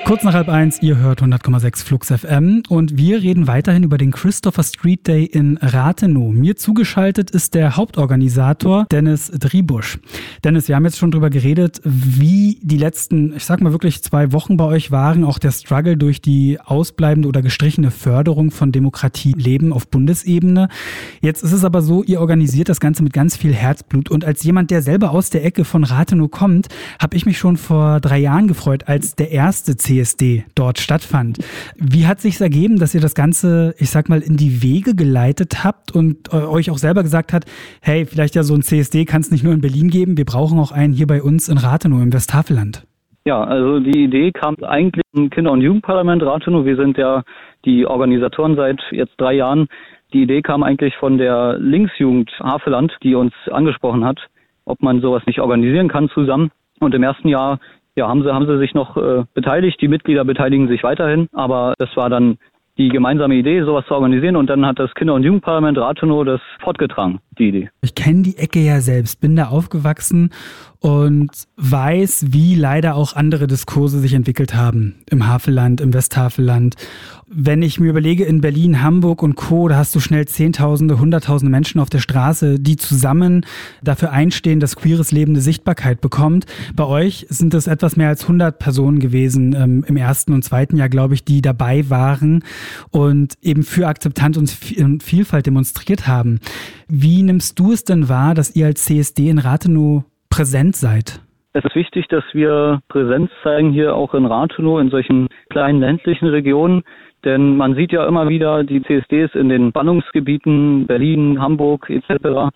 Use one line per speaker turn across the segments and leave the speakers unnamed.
Kurz nach 12:30, ihr hört 100,6 Flux FM und wir reden weiterhin über den Christopher Street Day in Rathenow. Mir zugeschaltet ist der Hauptorganisator Dennis Driebusch. Dennis, wir haben jetzt schon drüber geredet, wie die letzten, ich sag mal wirklich 2 Wochen bei euch waren, auch der Struggle durch die ausbleibende oder gestrichene Förderung von Demokratieleben auf Bundesebene. Jetzt ist es aber so, ihr organisiert das Ganze mit ganz viel Herzblut und als jemand, der selber aus der Ecke von Rathenow kommt, habe ich mich schon vor 3 Jahren gefreut, als der erste CSD dort stattfand. Wie hat sich's ergeben, dass ihr das Ganze, ich sag mal, in die Wege geleitet habt und euch auch selber gesagt habt, hey, vielleicht ja so ein CSD kann es nicht nur in Berlin geben, wir brauchen auch einen hier bei uns in Rathenow im Westhaveland?
Ja, also die Idee kam eigentlich im Kinder- und Jugendparlament Rathenow. Wir sind ja die Organisatoren seit jetzt 3 Jahren. Die Idee kam eigentlich von der Linksjugend Haveland, die uns angesprochen hat, ob man sowas nicht organisieren kann zusammen. Und im ersten Jahr haben sie sich noch beteiligt. Die Mitglieder beteiligen sich weiterhin. Aber das war dann die gemeinsame Idee, sowas zu organisieren. Und dann hat das Kinder- und Jugendparlament Rathenow das fortgetragen, die Idee.
Ich kenne die Ecke ja selbst, bin da aufgewachsen und weiß, wie leider auch andere Diskurse sich entwickelt haben im Havelland, im Westhaveland. Wenn ich mir überlege, in Berlin, Hamburg und Co., da hast du schnell Zehntausende, Hunderttausende Menschen auf der Straße, die zusammen dafür einstehen, dass queeres Leben eine Sichtbarkeit bekommt. Bei euch sind es etwas mehr als 100 Personen gewesen im ersten und zweiten Jahr, glaube ich, die dabei waren und eben für Akzeptanz und Vielfalt demonstriert haben. Wie nimmst du es denn wahr, dass ihr als CSD in Rathenow präsent seid?
Es ist wichtig, dass wir Präsenz zeigen hier auch in Rathenow, in solchen kleinen ländlichen Regionen. Denn man sieht ja immer wieder die CSDs in den Ballungsgebieten, Berlin, Hamburg etc.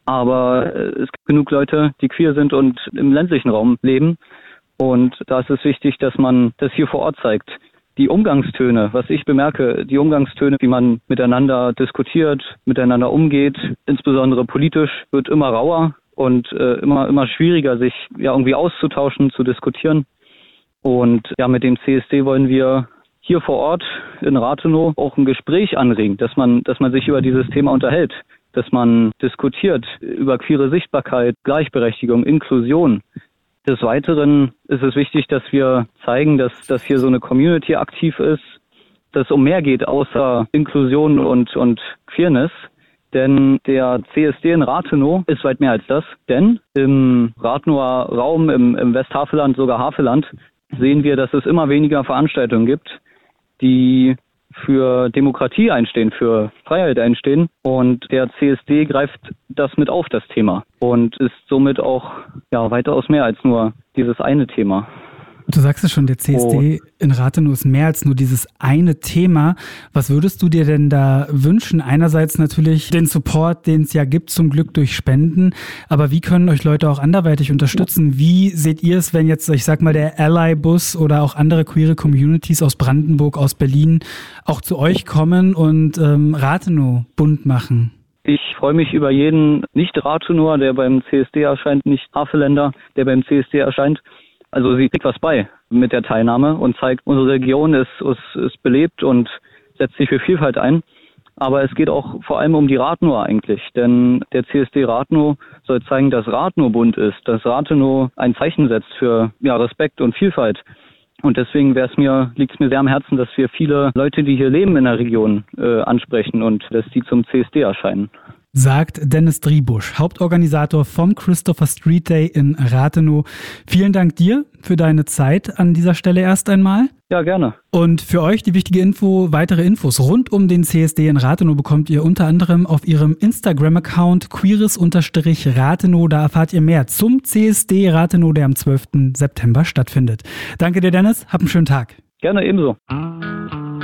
Aber es gibt genug Leute, die queer sind und im ländlichen Raum leben. Und da ist es wichtig, dass man das hier vor Ort zeigt. Die Umgangstöne, was ich bemerke, die Umgangstöne, wie man miteinander diskutiert, miteinander umgeht, insbesondere politisch, wird immer rauer und immer schwieriger, sich irgendwie auszutauschen, zu diskutieren. Und mit dem CSD wollen wir hier vor Ort in Rathenow auch ein Gespräch anregen, dass man sich über dieses Thema unterhält, dass man diskutiert über queere Sichtbarkeit, Gleichberechtigung, Inklusion. Des Weiteren ist es wichtig, dass wir zeigen, dass hier so eine Community aktiv ist, dass es um mehr geht außer Inklusion und Queerness. Denn der CSD in Rathenow ist weit mehr als das. Denn im Rathenower Raum, im Westhaveland, sogar Haveland, sehen wir, dass es immer weniger Veranstaltungen gibt, die für Demokratie einstehen, für Freiheit einstehen. Und der CSD greift das mit auf, das Thema. Und ist somit auch weitaus mehr als nur dieses eine Thema.
Du sagst es schon, der CSD in Rathenow ist mehr als nur dieses eine Thema. Was würdest du dir denn da wünschen? Einerseits natürlich den Support, den es ja gibt, zum Glück durch Spenden. Aber wie können euch Leute auch anderweitig unterstützen? Wie seht ihr es, wenn jetzt, ich sag mal, der Ally-Bus oder auch andere queere Communities aus Brandenburg, aus Berlin auch zu euch kommen und Rathenow bunt machen?
Ich freue mich über jeden Nicht-Rathenower, der beim CSD erscheint, Nicht-Haveländer, der beim CSD erscheint. Also sie trägt was bei mit der Teilnahme und zeigt, unsere Region ist belebt und setzt sich für Vielfalt ein. Aber es geht auch vor allem um die Rathenower eigentlich. Denn der CSD Rathenow soll zeigen, dass Rathenow bunt ist, dass Rathenow ein Zeichen setzt für Respekt und Vielfalt. Und deswegen liegt es mir sehr am Herzen, dass wir viele Leute, die hier leben in der Region, ansprechen und dass die zum CSD erscheinen.
Sagt Dennis Driebusch, Hauptorganisator vom Christopher Street Day in Rathenow. Vielen Dank dir für deine Zeit an dieser Stelle erst einmal.
Ja, gerne.
Und für euch die wichtige weitere Infos rund um den CSD in Rathenow bekommt ihr unter anderem auf ihrem Instagram-Account queeres_Rathenow. Da erfahrt ihr mehr zum CSD Rathenow, der am 12. September stattfindet. Danke dir, Dennis. Hab einen schönen Tag.
Gerne, ebenso.